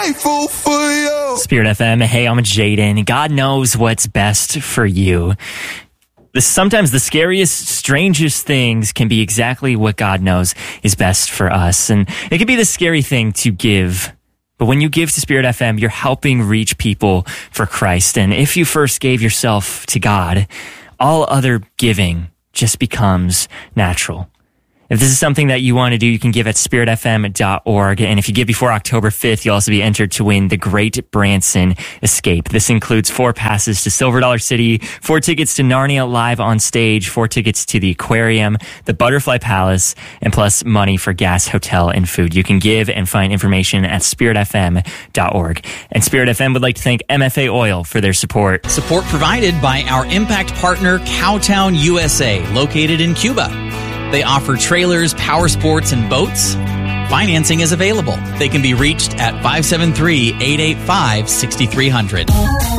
grateful for you. Spirit FM, hey, I'm Jaden. God knows what's best for you. Sometimes the scariest, strangest things can be exactly what God knows is best for us. And it can be the scary thing to give. But when you give to Spirit FM, you're helping reach people for Christ. And if you first gave yourself to God, all other giving just becomes natural. If this is something that you want to do, you can give at spiritfm.org. And if you give before October 5th, you'll also be entered to win the Great Branson Escape. This includes 4 passes to Silver Dollar City, 4 tickets to Narnia Live on Stage, 4 tickets to the Aquarium, the Butterfly Palace, and plus money for gas, hotel, and food. You can give and find information at spiritfm.org. And Spirit FM would like to thank MFA Oil for their support. Support provided by our impact partner, Cowtown USA, located in Cuba. They offer trailers, power sports, and boats. Financing is available. They can be reached at 573-885-6300.